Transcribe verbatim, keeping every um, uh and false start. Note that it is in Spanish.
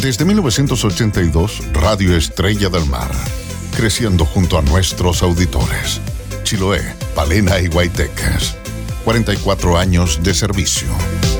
Desde mil novecientos ochenta y dos, Radio Estrella del Mar, creciendo junto a nuestros auditores. Chiloé, Palena y Guaytecas. cuarenta y cuatro años de servicio.